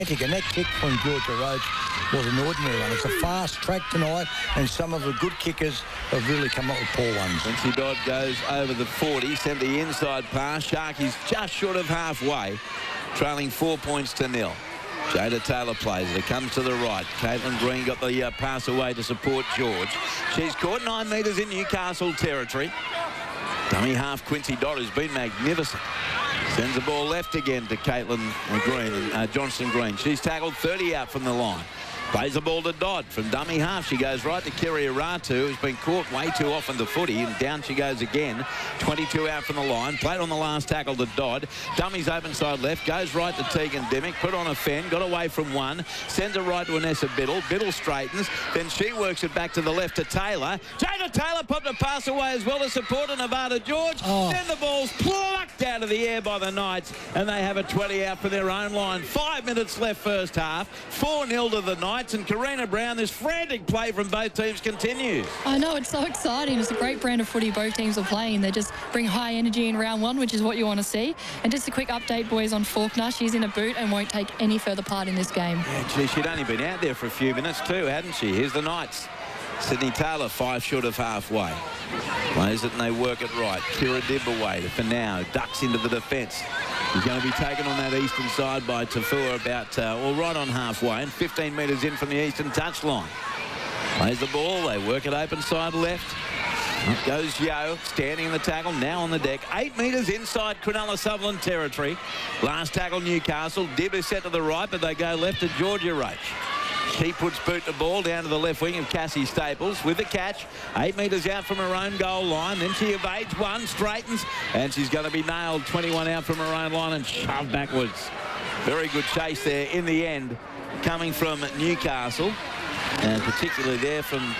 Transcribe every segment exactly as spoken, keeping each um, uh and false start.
And that kick from Georgia Roach was an ordinary one. It's a fast track tonight, and some of the good kickers have really come up with poor ones. Quincy Dodd goes over the forty, sent the inside pass. Sharkies just short of halfway, trailing four points to nil. Jada Taylor plays it. It comes to the right. Caitlin Green got the uh, pass away to support George. She's caught nine metres in Newcastle territory. Dummy half Quincy Dodd has been magnificent. Sends the ball left again to Caitlin Green, uh, Johnston Green. She's tackled thirty out from the line. Plays the ball to Dodd from dummy half. She goes right to Kiriaratu, who's been caught way too often the footy, and down she goes again. twenty-two out from the line. Played on the last tackle to Dodd. Dummies open side left. Goes right to Tegan Dimmick. Put on a fend. Got away from one. Sends it right to Anessa Biddle. Biddle straightens. Then she works it back to the left to Taylor. Jada Taylor popped a pass away as well to support Nevada George. Oh. Then the ball's plucked out of the air by the Knights, and they have a twenty out for their own line. Five minutes left first half. four nil to the Knights. And Karina Brown, this frantic play from both teams continues. I know, it's so exciting. It's a great brand of footy both teams are playing. They just bring high energy in round one, which is what you want to see. And just a quick update, boys, on Faulkner. She's in a boot and won't take any further part in this game. Yeah, gee, she'd only been out there for a few minutes too, hadn't she? Here's the Knights. Sydney Taylor, five short of halfway. Plays it and they work it right. Kira Dibb away for now. Ducks into the defence. He's going to be taken on that eastern side by Tafua about, uh, well, right on halfway and fifteen metres in from the eastern touchline. Plays the ball. They work it open side left. Up goes Yo, standing in the tackle, now on the deck. Eight metres inside Cronulla Sutherland territory. Last tackle Newcastle. Dibb is set to the right, but they go left to Georgia Roach. She puts boot the ball down to the left wing of Cassie Staples with the catch. Eight metres out from her own goal line. Then she evades one, straightens, and she's going to be nailed twenty-one out from her own line and shoved backwards. Very good chase there in the end, coming from Newcastle, and particularly there from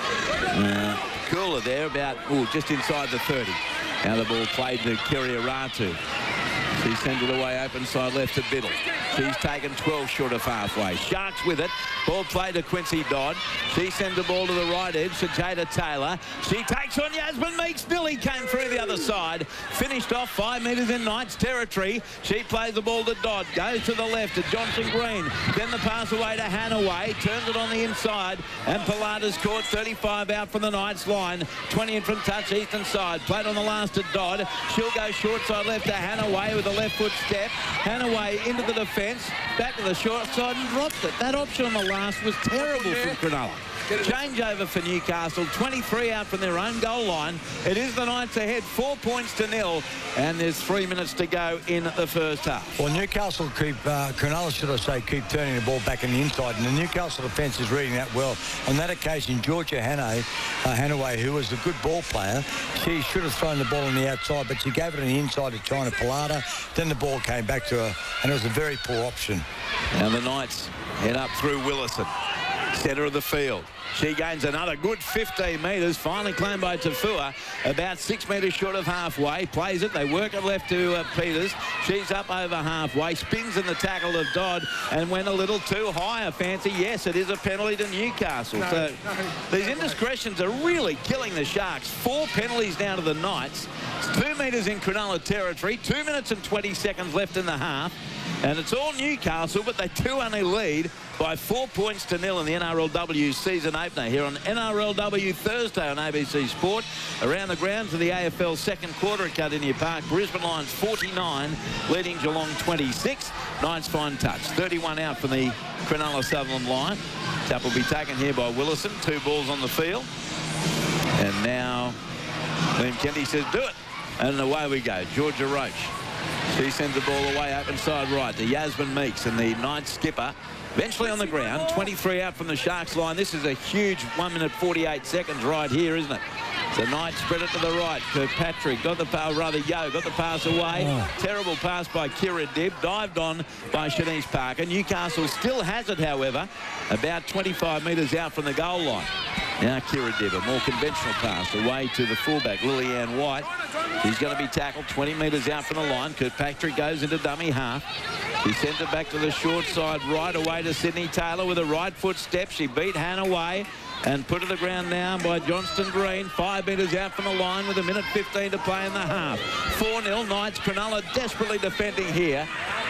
uh, Cooler there, about ooh, just inside the thirty. Now the ball played to Kiriaratu. She sends it away open side left to Biddle. She's taken twelve short of halfway. Sharks with it. Ball played to Quincy Dodd. She sends the ball to the right edge to Jada Taylor. She takes on Yasmin Meeks. Billy came through the other side. Finished off five metres in Knights territory. She plays the ball to Dodd. Goes to the left to Johnston Green. Then the pass away to Hanaway. Turns it on the inside. And Pilata's caught thirty-five out from the Knights line. twenty in from touch eastern side. Played on the last to Dodd. She'll go short side left to Hanaway with a left foot step. Hanaway into the defence. Back to the short side and dropped it. That option on the last was terrible from Cronulla. Changeover for Newcastle. twenty-three out from their own goal line. It is the Knights ahead, four points to nil, and there's three minutes to go in the first half. Well, Newcastle keep, uh, Cronulla, should I say, keep turning the ball back in the inside, and the Newcastle defence is reading that well. On that occasion, Georgia Hanaway, uh, Hanaway, who was a good ball player, she should have thrown the ball on the outside, but she gave it on the inside to China Pilata. Then the ball came back to her, and it was a very poor option. Now the Knights head up through Willison, centre of the field. She gains another good fifteen metres, finally claimed by Tafua, about six metres short of halfway. Plays it, they work it left to uh, Peters. She's up over halfway, spins in the tackle of Dodd and went a little too high, a fancy. Yes, it is a penalty to Newcastle. No, so no, these indiscretions are really killing the Sharks. Four penalties down to the Knights. It's two metres in Cronulla territory, two minutes and twenty seconds left in the half. And it's all Newcastle, but they do only lead by four points to nil in the N R L W season opener here on N R L W Thursday on A B C Sport. Around the grounds of the A F L second quarter at Kardinia Park. Brisbane Lions forty-nine, leading Geelong twenty-six. Knights fine touch. thirty-one out from the Cronulla Sutherland line. Tap will be taken here by Willison. Two balls on the field. And now Liam Kennedy says, do it. And away we go. Georgia Roach. She sends the ball away open side right to Yasmin Meeks, and the Knights skipper eventually on the ground. twenty-three out from the Sharks line. This is a huge one minute forty-eight seconds right here, isn't it? The Knights spread it to the right. Kirkpatrick got the pass, rather Yo got the pass away. Oh. Terrible pass by Kira Dibb, dived on by Shanice Parker. Newcastle still has it, however, about twenty-five metres out from the goal line. Now Kira Dibb, a more conventional pass away to the fullback, Lillian White. He's going to be tackled twenty metres out from the line. Kirkpatrick goes into dummy half. He sends it back to the short side right away to Sydney Taylor with a right foot step. She beat Hanaway and put to the ground now by Johnston Green. Five metres out from the line with a minute fifteen to play in the half. four nil Knights. Cronulla desperately defending here.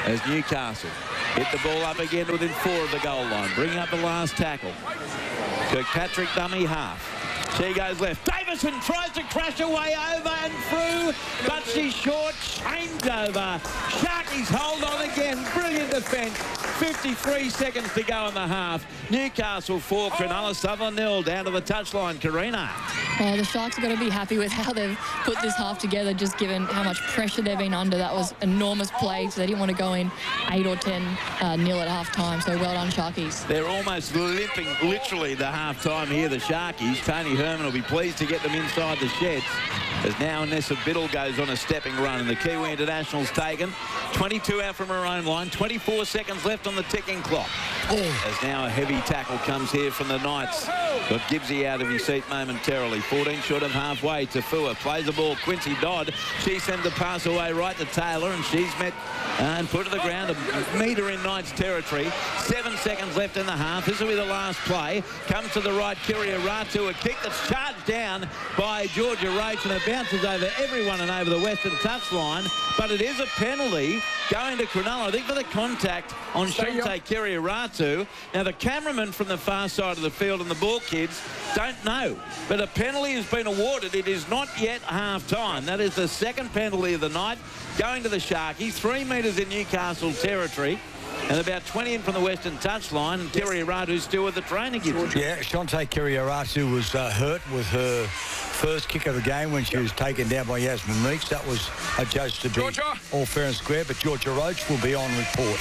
as Newcastle hit the ball up again within four of the goal line. Bringing up the last tackle. Kirkpatrick dummy half. She goes left. Davison tries to crash away over and through, but she's short. Changeover. Sharkies hold on again. Brilliant defence. fifty-three seconds to go in the half. Newcastle four, Cronulla Sutherland nil. Down to the touchline, Karina. Oh, the Sharks are going to be happy with how they've put this half together, just given how much pressure they've been under. That was enormous play, so they didn't want to go in eight or ten uh, nil at half time. So well done, Sharkies. They're almost limping, literally, the half time here, the Sharkies. Tony Herman will be pleased to get them inside the sheds, as now Nessa Biddle goes on a stepping run, and the Kiwi International's taken. twenty-two out from her own line, twenty-four seconds left on the ticking clock. Oh. As now a heavy tackle comes here from the Knights. Got Gibbsy out of his seat momentarily. fourteen short of halfway. Tafua plays the ball. Quincy Dodd. She sends a pass away right to Taylor, and she's met uh, and put to the ground a metre in Knights territory. Seven seconds left in the half. This will be the last play. Comes to the right, Kiria Ratu. A kick that's charged down by Georgia Roach, and it bounces over everyone and over the western touchline. But it is a penalty going to Cronulla, I think, for the contact on Shante Kiria Ratu. Now, the cameraman from the far side of the field and the ball kids don't know, but a penalty has been awarded. It is not yet half-time. That is the second penalty of the night going to the Sharkies. Three metres in Newcastle territory, and about twenty in from the western touchline, and Kiria Ratu's still with the trainer. Yeah, Shante Kiria Ratu was uh, hurt with her first kick of the game when she was taken down by Yasmin Meeks. That was adjudged to be Georgia. all fair and square, but Georgia Roach will be on report.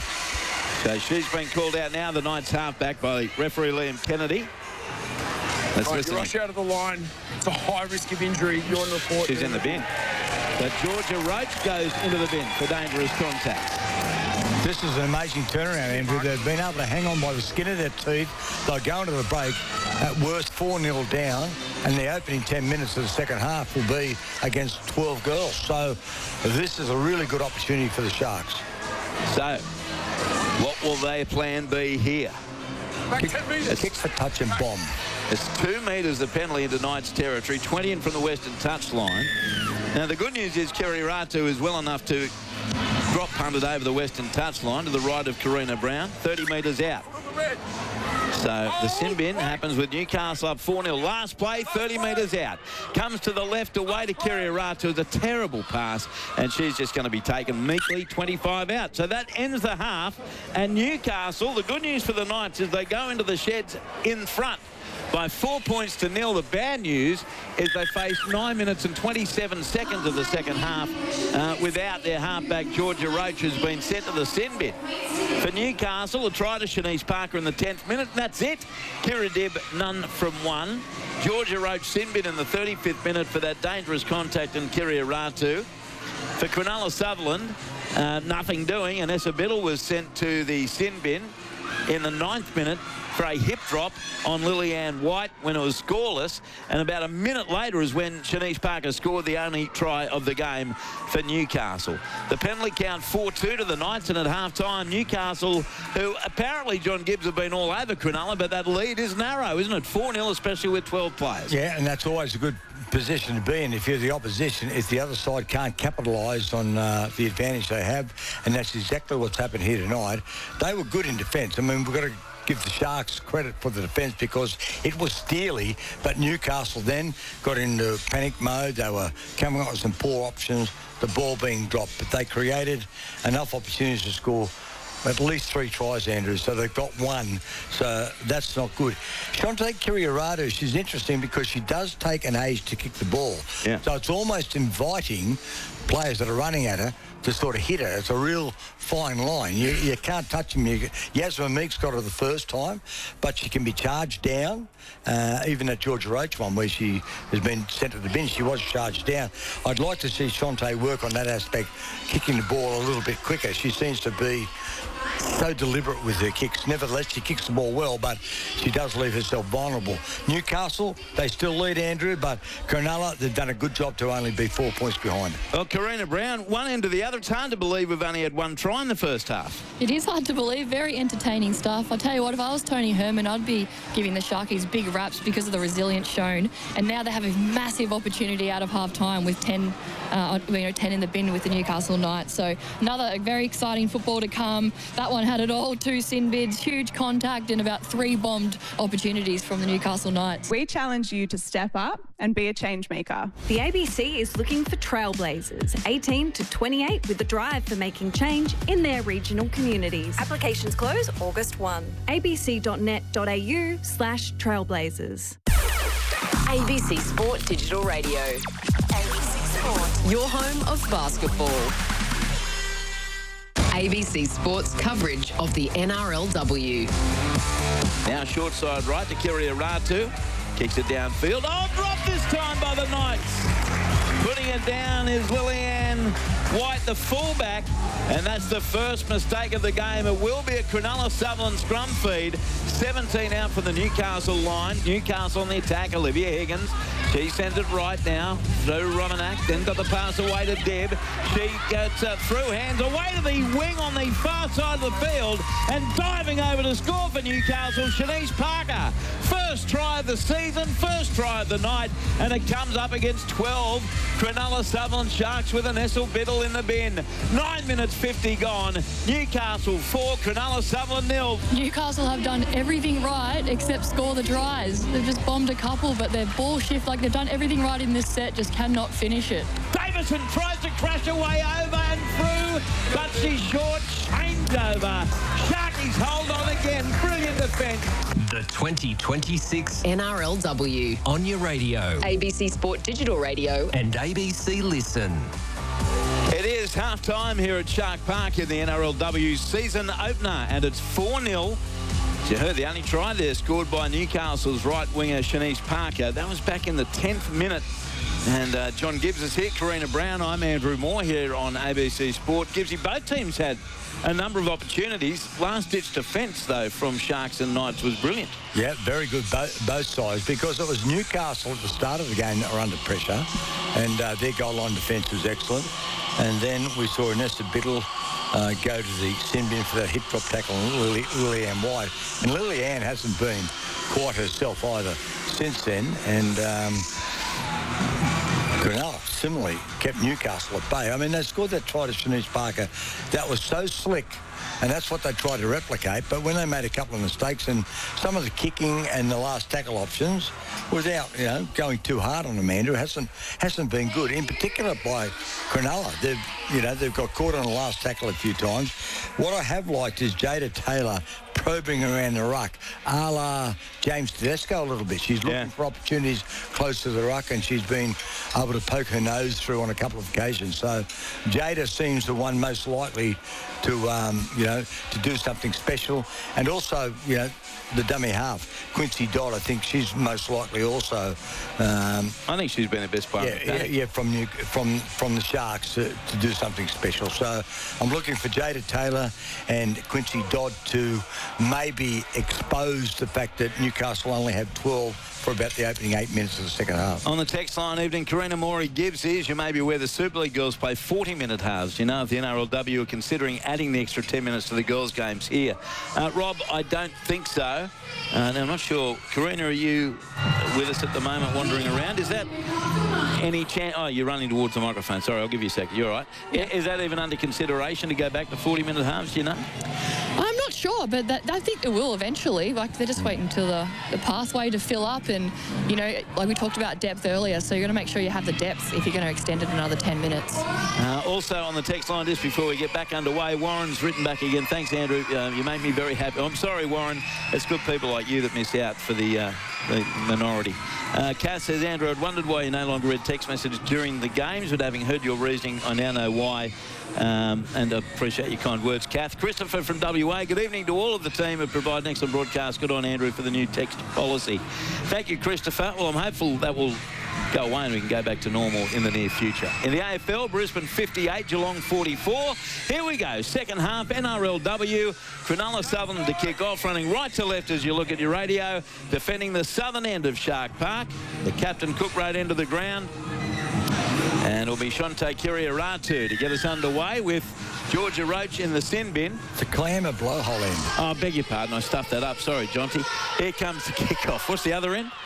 So she's been called out now, the Knights halfback, by referee Liam Kennedy. Let's right, listen. you rush out of the line. It's a high risk of injury. You're on report. She's in the bin. But Georgia Roach goes into the bin for dangerous contact. This is an amazing turnaround, Andrew. They've been able to hang on by the skin of their teeth. They'll go into the break at worst four nil down, and the opening ten minutes of the second half will be against twelve girls. So this is a really good opportunity for the Sharks. So what will their plan be here? Back ten metres. Kick for touch and bomb. It's two metres the penalty into Knights territory, twenty in from the western touchline. Now, the good news is Kiria Ratu is well enough to drop punted over the western touchline to the right of Karina Brown, thirty metres out. So the sin bin happens with Newcastle up four nil. Last play, thirty metres out. Comes to the left away to Kiria Ratu. It's a terrible pass, and she's just going to be taken meekly, twenty-five out. So that ends the half, and Newcastle, the good news for the Knights is they go into the sheds in front by four points to nil. The bad news is they face nine minutes and twenty-seven seconds of the second half uh, without their halfback Georgia Roach, who's been sent to the sin bin. For Newcastle, a try to Shanice Parker in the tenth minute, and that's it. Kira Dibb, none from one. Georgia Roach sin bin in the thirty-fifth minute for that dangerous contact in Kiria Ratu. For Cronulla Sutherland, uh, nothing doing, and Essa Biddle was sent to the sin bin in the ninth minute for a hip drop on Lillian White when it was scoreless, and about a minute later is when Shanice Parker scored the only try of the game for Newcastle. The penalty count four two to the Knights, and at half-time, Newcastle, who apparently John Gibbs have been all over Cronulla, but that lead is narrow, isn't it? four nil, especially with twelve players. Yeah, and that's always a good position to be in if you're the opposition, if the other side can't capitalise on uh, the advantage they have, and that's exactly what's happened here tonight. They were good in defence. I mean, we've got to give the Sharks credit for the defence because it was steely, but Newcastle then got into panic mode. They were coming up with some poor options, the ball being dropped, but they created enough opportunities to score at least three tries, Andrew, so they've got one, so that's not good. Shante Kiria Ratu, she's interesting because she does take an age to kick the ball. Yeah. So it's almost inviting players that are running at her to sort of hit her. It's a real fine line. You, you can't touch them. You, Yasmin Meeks got her the first time, but she can be charged down. Uh, even at Georgia Roach one where she has been sent to the bench, she was charged down. I'd like to see Shante work on that aspect, kicking the ball a little bit quicker. She seems to be so deliberate with her kicks. Nevertheless, she kicks the ball well, but she does leave herself vulnerable. Newcastle, they still lead, Andrew, but Cronulla, they've done a good job to only be four points behind. Well, Karina Brown, one end to the other. It's hard to believe we've only had one try in the first half. It is hard to believe. Very entertaining stuff. I'll tell you what, if I was Tony Herman, I'd be giving the Sharkies big raps because of the resilience shown. And now they have a massive opportunity out of half-time with ten, uh, you know, ten in the bin with the Newcastle Knights. So another very exciting football to come. That one had it all. Two sin bids, huge contact, and about three bombed opportunities from the Newcastle Knights. We challenge you to step up and be a change maker. The A B C is looking for trailblazers, eighteen to twenty-eight, with a drive for making change in their regional communities. Applications close August first. a b c dot net dot a u slash trailblazers. A B C Sport Digital Radio. A B C Sport. Your home of basketball. A B C Sports coverage of the N R L W. Now short side right to Kiria Ratu. Kicks it downfield. Oh, dropped this time by the Knights. Putting it down is Lillian White, the fullback, and that's the first mistake of the game. It will be a Cronulla Sutherland scrum feed. seventeen out from the Newcastle line. Newcastle on the attack. Olivia Higgins. She sends it right now to Romanak. Then got the pass away to Deb. She gets uh, through hands away to the wing on the far side of the field, and diving over to score for Newcastle, Shanice Parker. First try of the season, first try of the night, and it comes up against twelve Cronulla Sutherland Sharks with an Essel Biddle in the bin. Nine minutes fifty gone. Newcastle four, Cronulla Sutherland nil. Newcastle have done everything right except score the tries. They've just bombed a couple, but their ball shift, like they've done everything right in this set, just cannot finish it. Davison tries to crash away over and through, but she's short. Changeover. Sharkies hold on again. Brilliant defence. The twenty twenty-six N R L W. on your radio A B C Sport Digital Radio. and A B C Listen. It is half-time here at Shark Park in the N R L W season opener, and it's four nil. You heard the only try there scored by Newcastle's right winger Shanice Parker. That was back in the tenth minute. And uh, John Gibbs is here, Karina Brown. I'm Andrew Moore here on A B C Sport. Gibbsy, both teams had a number of opportunities. Last-ditch defence, though, from Sharks and Knights was brilliant. Yeah, very good, both, both sides, because it was Newcastle at the start of the game that were under pressure, and uh, their goal line defence was excellent. And then we saw Nesta Biddle uh, go to the sin bin for that hip drop tackle on Lily, Lillian White. And Lillian hasn't been quite herself either since then. And um, Cronulla similarly kept Newcastle at bay. I mean, they scored that try to Shanice Parker. That was so slick. And that's what they tried to replicate. But when they made a couple of mistakes, and some of the kicking and the last tackle options without, you know, going too hard on Amanda, hasn't hasn't been good. In particular by Cronulla, they've you know they've got caught on the last tackle a few times. What I have liked is Jada Taylor probing around the ruck, a la James Tedesco a little bit. She's looking Yeah. for opportunities close to the ruck, and she's been able to poke her nose through on a couple of occasions. So Jada seems the one most likely to, um, you know, to do something special. And also, you know, the dummy half, Quincy Dodd, I think she's most likely also. Um, I think she's been the best player. yeah, yeah, yeah, from New, from from the Sharks to, to do something special. So I'm looking for Jada Taylor and Quincy Dodd to maybe expose the fact that Newcastle only have twelve for about the opening eight minutes of the second half. On the text line, evening, Karina Morey Gibbs is, you may be aware the Super League girls play forty-minute halves. You know if the N R L W are considering adding the extra ten minutes to the girls' games here. Uh, Rob, I don't think so. Uh, now, I'm not sure. Karina, are you with us at the moment wandering around? Is that any chance? Oh, you're running towards the microphone. Sorry, I'll give you a second. You're all right. Yeah. Is that even under consideration to go back to forty-minute halves, do you know? I'm not sure, but that, I think it will eventually. Like, they're just waiting until the, the pathway to fill up, and, you know, like we talked about depth earlier, so you're going to make sure you have the depth if you're going to extend it another ten minutes. Uh, also on the text line, just before we get back underway, Warren's written back again. Thanks, Andrew. Uh, you make me very happy. I'm sorry, Warren. It's good people like you that miss out for the, uh, the minority. Uh, Cass says, Andrew, I'd wondered why you no longer read text messages during the games, but having heard your reasoning, I now know why. Um, and I appreciate your kind words, Kath. Christopher from W A, good evening to all of the team who provide an excellent broadcast. Good on, Andrew, for the new text policy. Thank you, Christopher. Well, I'm hopeful that will go away and we can go back to normal in the near future. In the A F L, Brisbane fifty-eight, Geelong forty-four. Here we go, second half, N R L W. Cronulla Southern to kick off, running right to left as you look at your radio, defending the southern end of Shark Park. The Captain Cook Road end of the ground. And it'll be Shante Kiriaratu to get us underway with Georgia Roach in the sin bin. The Clammer blowhole end. Oh, I beg your pardon, I stuffed that up. Sorry, Jonty. Here comes the kick-off. What's the other end?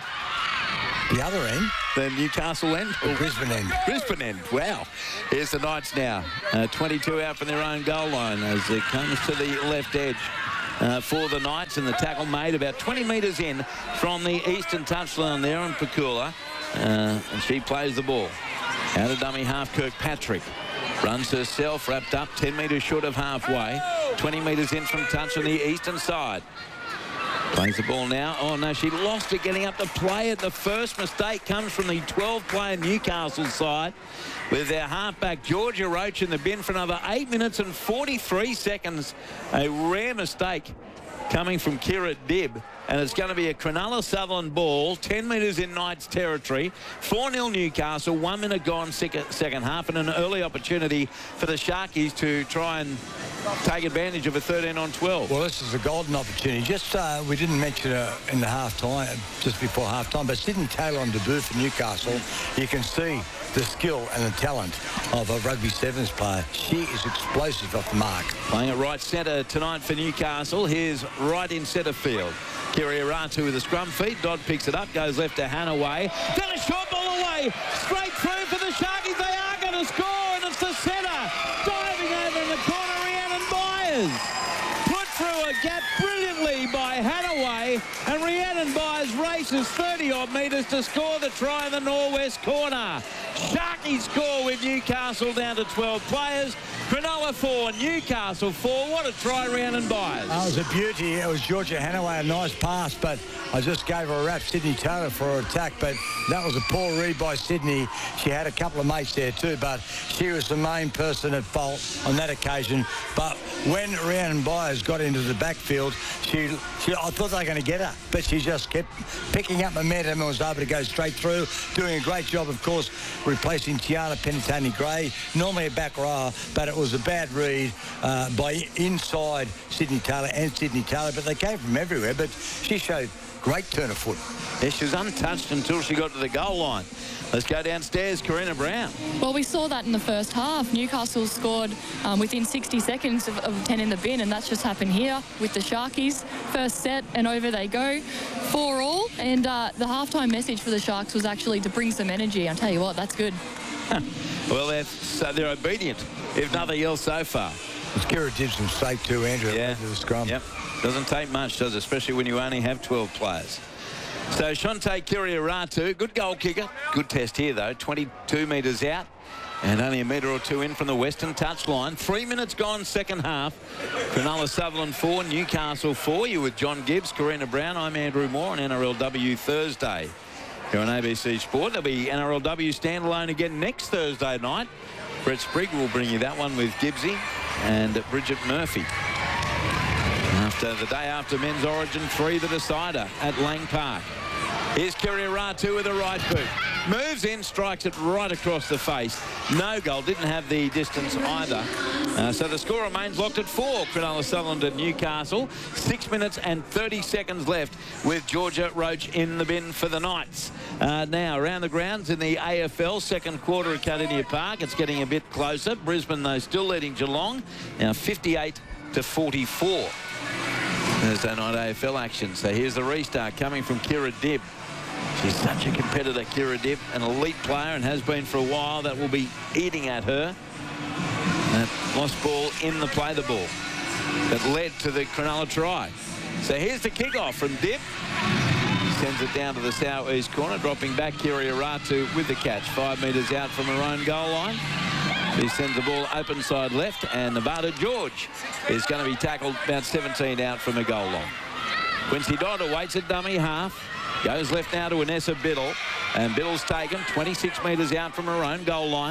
The other end? The Newcastle end? The Brisbane end. Brisbane end. Wow. Here's the Knights now. Uh, twenty-two out from their own goal line as it comes to the left edge. Uh, for the Knights, and the tackle made about twenty metres in from the eastern touchline there on Pakula. Uh, and she plays the ball. Out of dummy half, Kirkpatrick. Runs herself, wrapped up, ten metres short of halfway. twenty metres in from touch on the eastern side. Plays the ball now. Oh, no, she lost it getting up to play it. The first mistake comes from the twelve-player Newcastle side with their halfback Georgia Roach in the bin for another eight minutes and forty-three seconds. A rare mistake coming from Kira Dibb. And it's going to be a Cronulla Sutherland ball, ten metres in Knights territory. four nil Newcastle, one minute gone second, second half, and an early opportunity for the Sharkies to try and take advantage of a thirteen on twelve. Well, this is a golden opportunity. Just, uh, we didn't mention it in the half-time, just before half-time, but Sydney Taylor on debut for Newcastle, you can see the skill and the talent of a rugby sevens player. She is explosive off the mark. Playing at right centre tonight for Newcastle. Here's right in centre field. Kiriaratu with a scrum feed. Dodd picks it up, goes left to Hanaway. Then a short ball away. Straight through for the Sharkies. They are going to score, and it's the centre. Diving over in the corner, Rhiannon Byers. Put through a gap brilliantly by Hanaway, and Rhiannon Byers races thirty-odd metres to score the try in the northwest corner. Sharkies score with Newcastle down to twelve players. Cronulla four, Newcastle four. What a try, Rhiannon Byers. That was a beauty. It was Georgia Hanaway, a nice pass, but I just gave her a rap, Sydney Taylor, for her attack, but that was a poor read by Sydney. She had a couple of mates there too, but she was the main person at fault on that occasion. But when Rhiannon Byers got into the backfield, she, she I thought they were going to get her, but she just kept picking up momentum and was able to go straight through, doing a great job, of course, replacing Tiana Penitani-Gray, normally a back rower, but it was a bad read uh, by inside Sydney Taylor and Sydney Taylor, but they came from everywhere, but she showed great turn of foot. Yeah, she was untouched until she got to the goal line. Let's go downstairs, Karina Brown. Well, we saw that in the first half. Newcastle scored um, within sixty seconds of, of ten in the bin, and that's just happened here with the Sharkies. First set, and over they go. Four all, and uh, the halftime message for the Sharks was actually to bring some energy. I'll tell you what, that's good. Well, they're, so they're obedient, if nothing else so far. Kira did some safe too, Andrew, yeah. Into the scrum. Yep. Doesn't take much, does it? Especially when you only have twelve players. So Shante Kiriaratu, good goal kicker. Good test here, though. twenty-two metres out and only a metre or two in from the western touchline. Three minutes gone, second half. Cronulla Sutherland four, Newcastle four. You with John Gibbs, Karina Brown. I'm Andrew Moore on N R L W Thursday. Here on A B C Sport. There'll be N R L W standalone again next Thursday night. Brett Sprigg will bring you that one with Gibbsy and Bridget Murphy. After the day after men's Origin three, the decider at Lang Park. Here's Kiriaratu with a right boot. Moves in, strikes it right across the face. No goal, didn't have the distance either. Uh, so the score remains locked at four. Cronulla Sutherland and Newcastle. Six minutes and thirty seconds left with Georgia Roach in the bin for the Knights. Uh, now, around the grounds in the A F L, second quarter at Cardinia Park. It's getting a bit closer. Brisbane, though, still leading Geelong. Now fifty-eight to forty-four. Thursday night A F L action. So here's the restart coming from Kira Dibb. She's such a competitor, Kira Dibb, an elite player and has been for a while. That will be eating at her. That lost ball in the play the ball that led to the Cronulla try. So here's the kickoff from Dibb. Sends it down to the southeast corner, dropping back Kiriaratu with the catch. Five metres out from her own goal line. He sends the ball open side left, and Nevada George is going to be tackled about seventeen out from a goal line. Quincy Dodd awaits at dummy half. Goes left now to Vanessa Biddle. And Biddle's taken twenty-six metres out from her own goal line.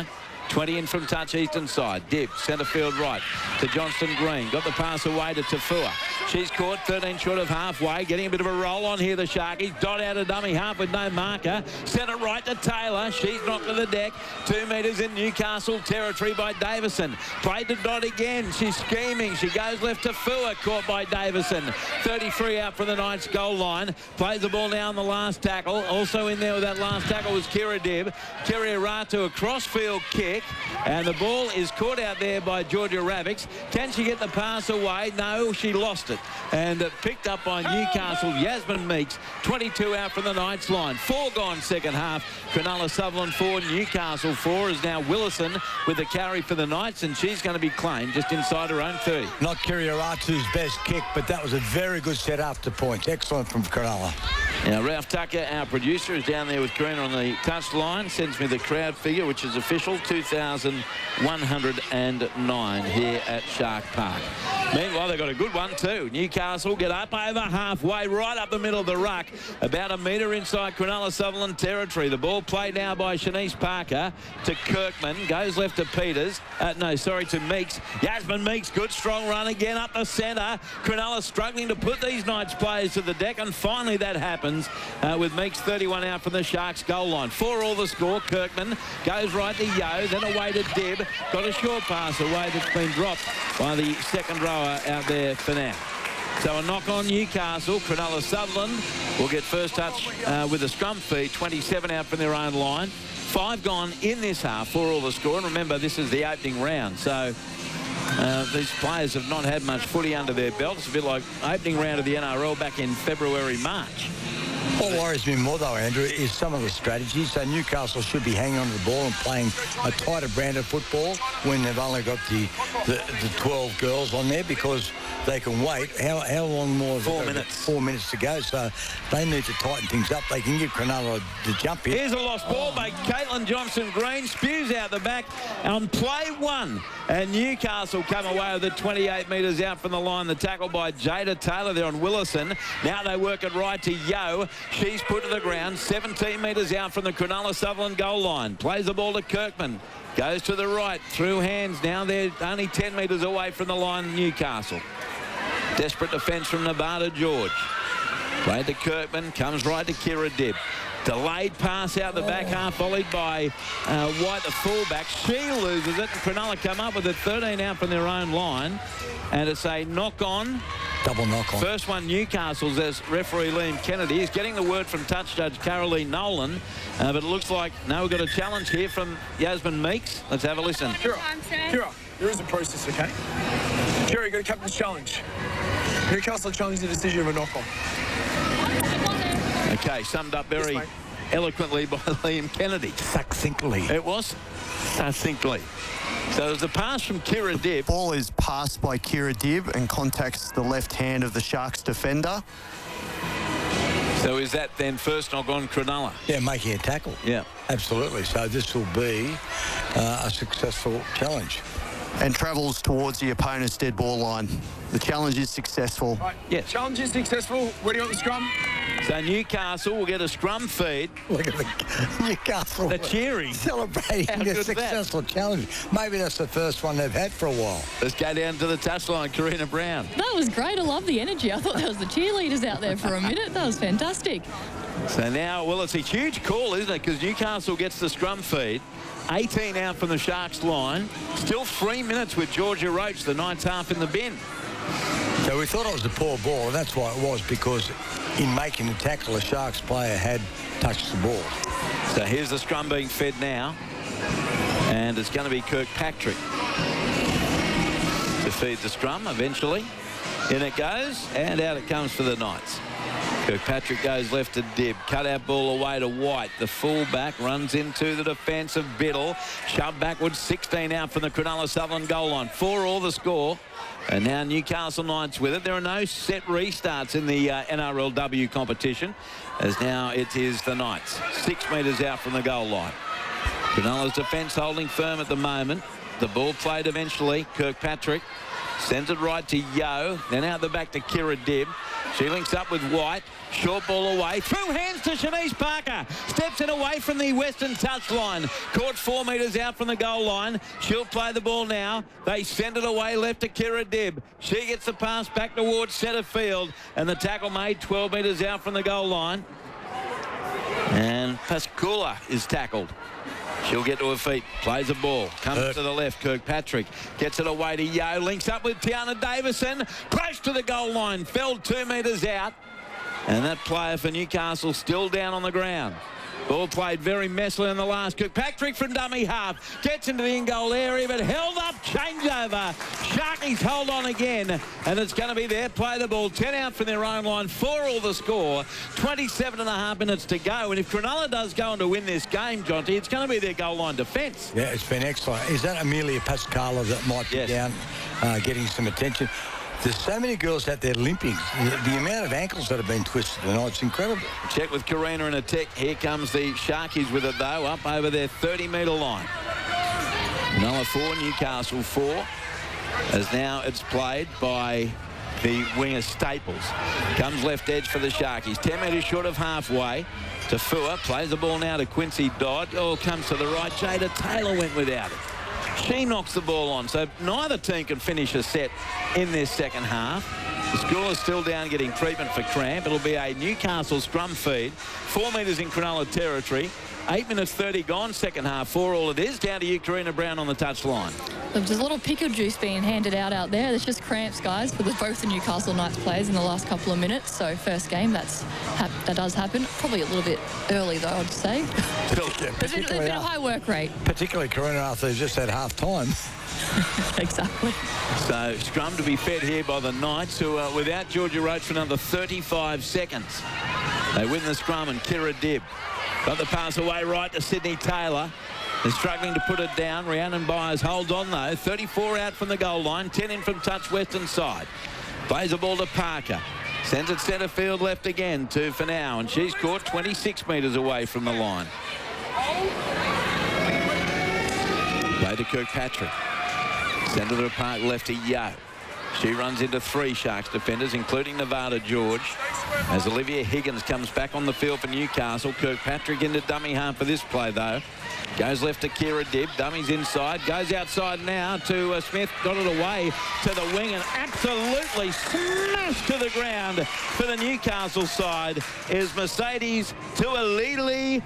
twenty in from touch, eastern side. Dibb, centre field right to Johnston Green. Got the pass away to Tafua. She's caught thirteen short of halfway. Getting a bit of a roll on here, the Sharkies. Dot out a dummy half with no marker. Centre right to Taylor. She's knocked to the deck. Two metres in Newcastle territory by Davison. Played to Dot again. She's scheming. She goes left to Fua. Caught by Davison. thirty-three out from the Knights goal line. Plays the ball now on the last tackle. Also in there with that last tackle was Kira Dibb. Kiri Aratu, a cross-field kick. And the ball is caught out there by Georgia Ravix. Can she get the pass away? No, she lost it. And uh, picked up by Newcastle. Yasmin Meeks, twenty-two out from the Knights line. Four gone second half. Cronulla Sutherland four, Newcastle four is now Willison with the carry for the Knights, and she's going to be claimed just inside her own thirty. Not Kiri Aratu's best kick, but that was a very good set after points. Excellent from Cronulla. Now, Ralph Tucker, our producer, is down there with Green on the touch line. Sends me the crowd figure, which is official, two thousand one hundred nine here at Shark Park. Meanwhile, they've got a good one too. Newcastle get up over halfway, right up the middle of the ruck, about a metre inside Cronulla Sutherland territory. The ball played now by Shanice Parker to Kirkman. Goes left to Peters. Uh, no, sorry, to Meeks. Yasmin Meeks, good strong run again up the centre. Cronulla struggling to put these Knights players to the deck, and finally that happens uh, with Meeks thirty-one out from the Sharks goal line. Four all the score. Kirkman goes right to Yo, then away to Dibb. Got a short pass away that's been dropped by the second rower out there for now. So a knock on Newcastle. Cronulla Sutherland will get first touch uh, with a scrum feed. twenty-seven out from their own line. Five gone in this half for all the score. And remember, this is the opening round. So uh, these players have not had much footy under their belt. It's a bit like opening round of the N R L back in February, March. What worries me more, though, Andrew, is some of the strategies. So Newcastle should be hanging on to the ball and playing a tighter brand of football when they've only got the, the, the twelve girls on there, because they can wait. How, how long more? Four minutes. Four minutes to go. So they need to tighten things up. They can give Cronulla the jump here. Here's a lost ball by Caitlin Johnson-Green. Spews out the back on play one. And Newcastle come away with it twenty-eight metres out from the line. The tackle by Jada Taylor there on Willison. Now they work it right to Yo. She's put to the ground. seventeen metres out from the Cronulla Sutherland goal line. Plays the ball to Kirkman. Goes to the right. Through hands now. They're only ten metres away from the line, Newcastle. Desperate defence from Nevada George. Played to Kirkman. Comes right to Kira Dibb. Delayed pass out the back half, volleyed by uh, White, the fullback. She loses it, and Cronulla come up with it thirteen out from their own line. And it's a knock-on. Double knock-on. First one, Newcastle's, as referee Liam Kennedy is getting the word from touch judge Caroline Nolan. Uh, but it looks like, no, we've got a challenge here from Yasmin Meeks. Let's have a listen. Kira, Kira, there is a process, OK? Kira, you got a captain's challenge. Newcastle challenged the decision of a knock-on. OK, summed up very yes, eloquently by Liam Kennedy. Succinctly. It was succinctly. So there's a pass from Kira Dibb. Ball is passed by Kira Dibb and contacts the left hand of the Sharks defender. So is that then first knock on Cronulla? Yeah, making a tackle. Yeah. Absolutely. So this will be uh, a successful challenge. And travels towards the opponent's dead ball line. The challenge is successful. Right. Yes. Challenge is successful. Ready on the scrum? So Newcastle will get a scrum feed. Look at the Newcastle. The cheering. Celebrating a successful that? challenge. Maybe that's the first one they've had for a while. Let's go down to the touchline, Karina Brown. That was great. I love the energy. I thought that was the cheerleaders out there for a minute. That was fantastic. So now, well, it's a huge call, isn't it? Because Newcastle gets the scrum feed. eighteen out from the Sharks line. Still three minutes with Georgia Roach, the Knights half in the bin. So we thought it was a poor ball, and that's why it was, because in making the tackle, a Sharks player had touched the ball. So here's the scrum being fed now. And it's going to be Kirkpatrick to feed the scrum eventually. In it goes, and out it comes for the Knights. Kirkpatrick goes left to Dibb. Cut out ball away to White. The fullback runs into the defence of Biddle. Shoved backwards, sixteen out from the Cronulla Sutherland goal line. Four all the score. And now Newcastle Knights with it. There are no set restarts in the uh, N R L W competition, as now it is the Knights. Six metres out from the goal line. Cronulla's defence holding firm at the moment. The ball played eventually. Kirkpatrick sends it right to Yo. Then out the back to Kira Dibb. She links up with White. Short ball away. Through hands to Shanice Parker. Steps in away from the Western touchline. Caught four metres out from the goal line. She'll play the ball now. They send it away left to Kira Dibb. She gets the pass back towards centre field. And the tackle made twelve metres out from the goal line. And Pascula is tackled. She'll get to her feet, plays the ball, comes uh. to the left. Kirkpatrick gets it away to Yo, links up with Tiana Davison, close to the goal line, fell two metres out. And that player for Newcastle still down on the ground. Ball played very messily in the last. Kirkpatrick from dummy half. Gets into the in-goal area, but held up. Changeover. Sharkies hold on again. And it's going to be their play the ball. ten out from their own line. four all the score. twenty-seven and a half minutes to go. And if Cronulla does go on to win this game, Jonty, it's going to be their goal line defence. Yeah, it's been excellent. Is that Amelia Pascala that might be yes. down uh, getting some attention? There's so many girls out there limping. The, the amount of ankles that have been twisted tonight, it's incredible. Check with Karina and a tick. Here comes the Sharkies with it, though, up over their thirty metre line. Cronulla four, Newcastle four. As now it's played by the winger Staples. Comes left edge for the Sharkies. ten metres short of halfway. Tafua plays the ball now to Quincy Dodd. Oh, comes to the right. Jada Taylor went without it. She knocks the ball on, so neither team can finish a set in this second half. The score is still down, getting treatment for cramp. It'll be a Newcastle scrum feed. Four metres in Cronulla territory. Eight minutes thirty gone, second half. Four all it is. Down to you, Karina Brown on the touchline. There's a lot of pickle juice being handed out out there. There's just cramps, guys, for the, both the Newcastle Knights players in the last couple of minutes. So first game, that's that does happen. Probably a little bit early, though, I'd say. There's been, there's been a high work rate. Particularly Karina after they've just had half time. Exactly. So scrum to be fed here by the Knights, who are without Georgia Roach for another thirty-five seconds. They win the scrum, and Kira Dibb got the pass away right to Sydney Taylor. They're struggling to put it down. Rhiannon Byers holds on, though. thirty-four out from the goal line. ten in from touch western side. Plays the ball to Parker. Sends it centre field left again to Finau. And she's caught twenty-six metres away from the line. Play to Kirkpatrick. Centre to the park left to Yo. She runs into three Sharks defenders, including Nevada George. As Olivia Higgins comes back on the field for Newcastle. Kirkpatrick into dummy half for this play, though. Goes left to Kira Dibb. Dummies inside. Goes outside now to uh, Smith. Got it away to the wing and absolutely smashed to the ground for the Newcastle side is Mercedes Tualili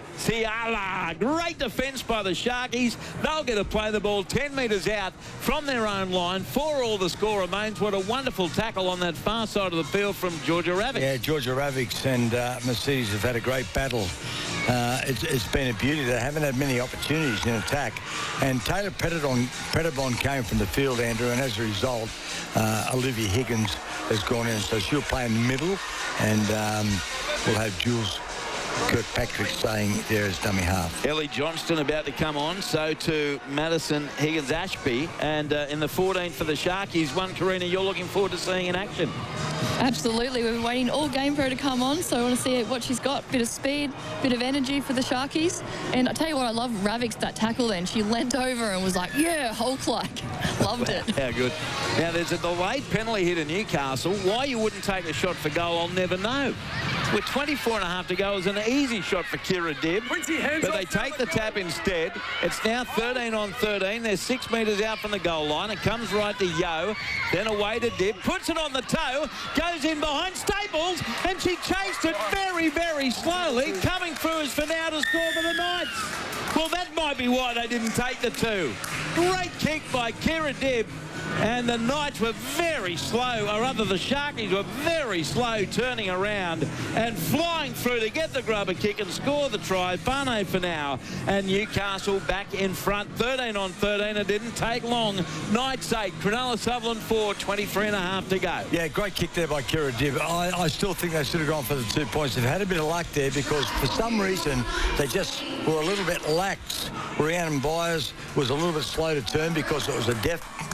Ciala. Great defence by the Sharkies. They'll get to play the ball ten metres out from their own line. Four all the score remains. What a wonderful tackle on that far side of the field from Georgia Ravix. Yeah, Georgia Ravix and uh, Mercedes have had a great battle. Uh, it's, it's been a beauty. They haven't had many opportunities in attack. And Taylor Pettibon, Pettibon came from the field, Andrew, and as a result, uh, Olivia Higgins has gone in. So she'll play in the middle, and um, we'll have Jules Kirkpatrick staying there as dummy half. Ellie Johnston about to come on, so to Madison Higgins-Ashby. And uh, in the fourteen for the Sharkies, one, Karina, you're looking forward to seeing in action. Absolutely. We've been waiting all game for her to come on, so I want to see what she's got. Bit of speed, bit of energy for the Sharkies. And I tell you what, I love Ravix, that tackle then. She leant over and was like, yeah, Hulk-like. Loved it. How good. Now, there's a delayed penalty here to Newcastle. Why you wouldn't take a shot for goal, I'll never know. With twenty-four and a half to go, it was an easy shot for Kira Dibb, but they take the tap instead. It's now thirteen on thirteen. They're six metres out from the goal line. It comes right to Yo, then away to Dibb, puts it on the toe, goes in behind Staples, and she chased it very, very slowly. Coming through is Finau to score for the Knights. Well, that might be why they didn't take the two. Great kick by Kira Dibb. And the Knights were very slow, or rather the Sharkies were very slow turning around and flying through to get the grubber kick and score the try. Fane Finau and Newcastle back in front. thirteen on thirteen. It didn't take long. Knights eight, Cronulla Sutherland four, twenty-three and a half to go. Yeah, great kick there by Kira Dibb. I, I still think they should have gone for the two points. They've had a bit of luck there because for some reason they just were a little bit lax. Rhiannon Byers was a little bit slow to turn because it was a def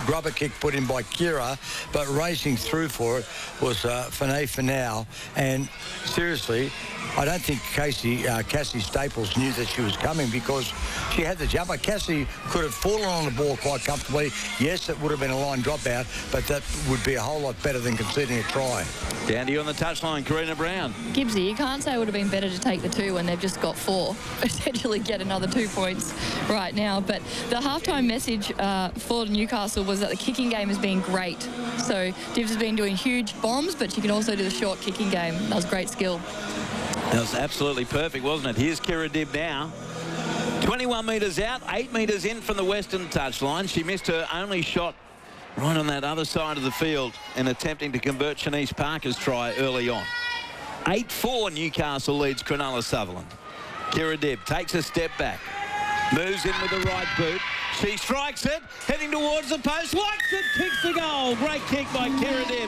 grubber kick put in by Kira, but racing through for it was uh, Fanae Finau. And seriously, I don't think Casey, uh, Cassie Staples knew that she was coming because she had the jumper. Cassie could have fallen on the ball quite comfortably. Yes, it would have been a line dropout, but that would be a whole lot better than conceding a try. Down to you on the touchline, Karina Brown. Gibbsy, you can't say it would have been better to take the two when they've just got four. Potentially get another two points right now. But the halftime message uh, for Newcastle was that the kicking game has been great. So Dibbs has been doing huge bombs, but she can also do the short kicking game. That was great skill. That was absolutely perfect, wasn't it? Here's Kira Dibb now. twenty-one metres out, eight metres in from the western touchline. She missed her only shot right on that other side of the field in attempting to convert Shanice Parker's try early on. eight four Newcastle leads Cronulla Sutherland. Kira Dibb takes a step back. Moves in with the right boot. She strikes it, heading towards the post. Likes it, kicks the goal. Great kick by Kira Dibb.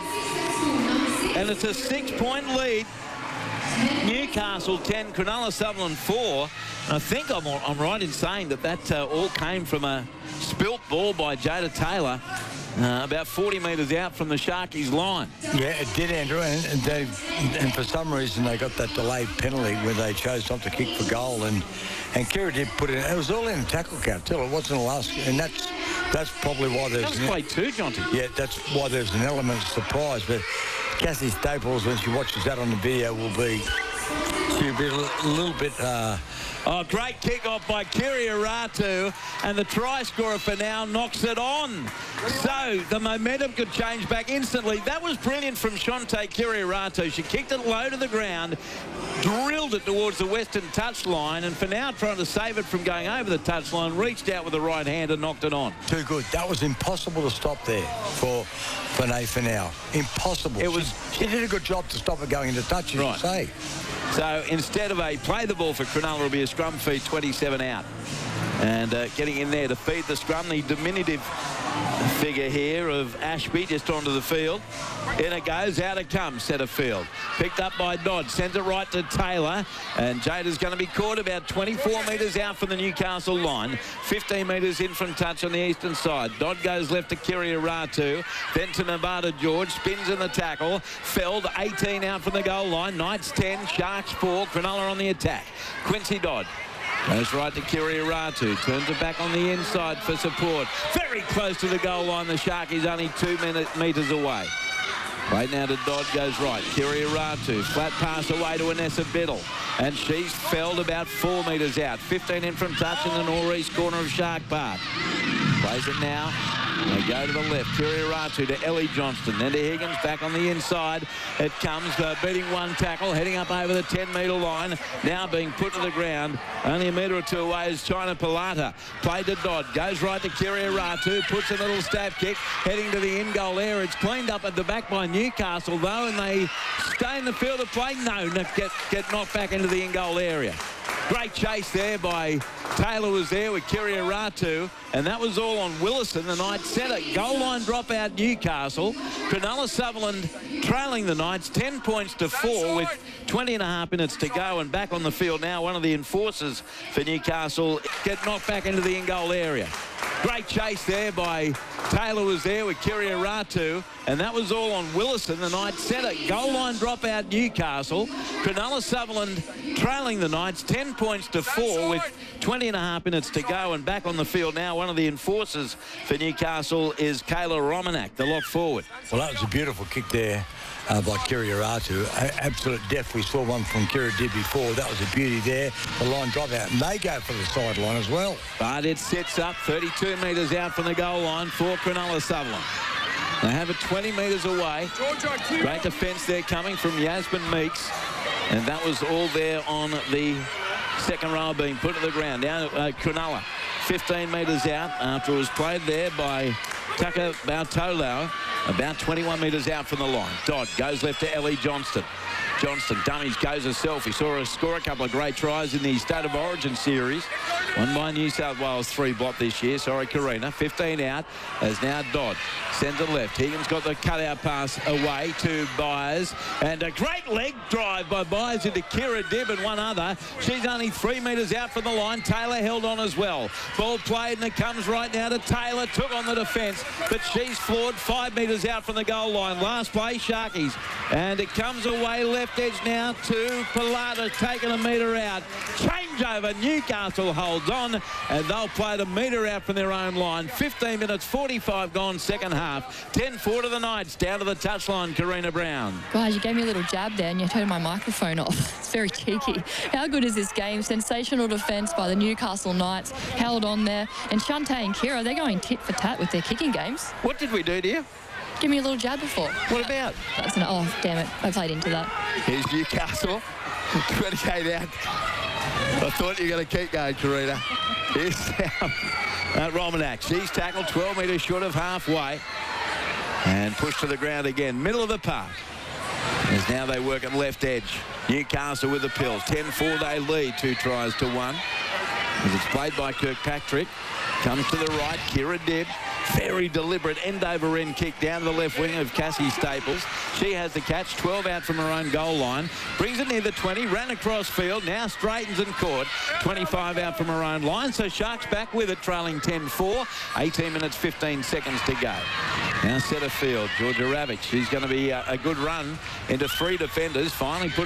And it's a six-point lead. Newcastle ten, Cronulla Sutherland four. And I think I'm, I'm right in saying that that uh, all came from a spilt ball by Jada Taylor, uh, about forty metres out from the Sharkies line. Yeah, it did, Andrew, and, and, they, and for some reason they got that delayed penalty where they chose not to kick for goal, and and Kira did put it in. It was all in a tackle count too. It wasn't a last, and that's that's probably why there's. That was played too, Jonty. Yeah, that's why there's an element of surprise, but Cassie Staples, when she watches that on the video, will be she'll be a little bit. Uh, Oh, great kick-off by Kiria Ratu, and the try scorer for now knocks it on. So the momentum could change back instantly. That was brilliant from Shante Kiria Ratu. She kicked it low to the ground, drilled it towards the western touchline, and for now trying to save it from going over the touchline, reached out with the right hand and knocked it on. Too good. That was impossible to stop there for Fanae Finau. Impossible. It was. She, she did a good job to stop it going into touch, as right. you say. So instead of a play the ball for Cronulla, it'll be a scrum feed, twenty-seven out. And uh, getting in there to feed the scrum, the diminutive figure here of Ashby just onto the field. In it goes, out it comes, centre field. Picked up by Dodd, sends it right to Taylor. And Jada's going to be caught about twenty-four metres out from the Newcastle line. fifteen metres in from touch on the eastern side. Dodd goes left to Kiria Ratu. Then to Nevada George, spins in the tackle. Feld, eighteen out from the goal line. Knights ten, Sharks four. Cronulla on the attack. Quincy Dodd goes right to Kiria Ratu. Turns it back on the inside for support. Very close to the goal line. The Sharkies only two metres away. Right now to Dodd, goes right. Kiria Ratu, flat pass away to Anessa Biddle. And she's felled about four metres out. fifteen in from touch in the northeast corner of Shark Park. Plays it now. They go to the left. Kiria Ratu to Ellie Johnston. Then to Higgins, back on the inside. It comes, uh, beating one tackle, heading up over the ten metre line. Now being put to the ground. Only a metre or two away is China Pilata. Played to Dodd. Goes right to Kiria Ratu. Puts a little stab kick, heading to the in-goal area. It's cleaned up at the back by Newcastle, though, and they stay in the field of play. No, get, get knocked back into the in-goal area. Great chase there by Taylor was there with Kiria Ratu, and that was all on Willison, the Knights centre. Goal line dropout Newcastle. Cronulla Sutherland trailing the Knights ten points to four with twenty and a half minutes to go, and back on the field now one of the enforcers for Newcastle get knocked back into the in-goal area. Great chase there by Taylor was there with Kiria Ratu, and that was all on Willison, the Knights centre. Goal line dropout Newcastle. Cronulla Sutherland trailing the Knights ten points to four with twenty and a half minutes to go, and back on the field now one of the enforcers for Newcastle is Kayla Romanak, the lock forward. Well, that was a beautiful kick there uh, by Kiria Ratu. A absolute def. We saw one from Kira Dibb before. That was a beauty there. The line dropout, and they go for the sideline as well. But it sits up thirty-two metres out from the goal line for Cronulla Sutherland. They have it twenty metres away. Great defence there coming from Yasmin Meeks. And that was all there on the second row being put to the ground. Down at uh, Cronulla, fifteen metres out after it was played there by Tucker Bautolau. About twenty-one metres out from the line. Dodd goes left to Ellie Johnston. Johnston dummies, goes herself. He saw her score a couple of great tries in the State of Origin series. Won by New South Wales three blot this year. Sorry, Karina. fifteen out as now Dodd sends it left. Higgins got the cutout pass away to Byers. And a great leg drive by Byers into Kira Dibb and one other. She's only three metres out from the line. Taylor held on as well. Ball played and it comes right now to Taylor. Took on the defence, but she's floored five metres out from the goal line. Last play, Sharkies. And it comes away left edge now to Pilata, taking a metre out. Changeover. Newcastle holds on and they'll play it a metre out from their own line. fifteen minutes forty-five gone second half. ten four to the Knights. Down to the touchline, Karina Brown. Guys, you gave me a little jab there and you turned my microphone off. It's very cheeky. How good is this game? Sensational defence by the Newcastle Knights. Held on there. And Shantae and Kira, they're going tit for tat with their kicking games. What did we do, dear? Give me a little jab before. What about? That's an, oh, damn it. I played into that. Here's Newcastle. twenty-eight out. I thought you were going to keep going, Karina. Here's now uh, Romanak. She's tackled twelve metres short of halfway. And pushed to the ground again. Middle of the park. As now they work at left edge. Newcastle with the pills. ten four they lead. Two tries to one. As it's played by Kirkpatrick. Comes to the right. Kira Dibb. Very deliberate end over end kick down to the left wing of Cassie Staples. She has the catch. twelve out from her own goal line. Brings it near the twenty. Ran across field. Now straightens and caught. twenty-five out from her own line. So Sharks back with it, trailing ten four. eighteen minutes fifteen seconds to go. Now centre field. Georgia Ravic. She's going to be a, a good run into three defenders. Finally put